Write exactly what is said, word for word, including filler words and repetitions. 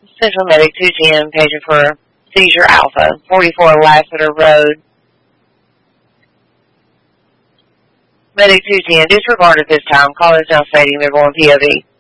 Central Medic two ten, paging for Seizure Alpha, forty-four Lassiter Road. Medic two ten, disregard at this time. Call is now stating they're going P O V.